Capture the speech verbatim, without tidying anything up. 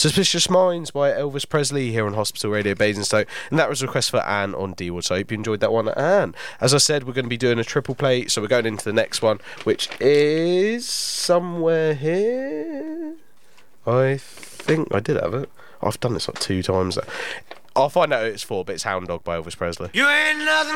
Suspicious Minds by Elvis Presley here on Hospital Radio Basingstoke, and that was a request for Anne on D-Ward, so I hope you enjoyed that one, Anne. As I said, we're going to be doing a triple play, so we're going into the next one, which is somewhere here. I think I did have it. I've done this like two times. I'll find out who it's for, but it's Hound Dog by Elvis Presley. You ain't nothing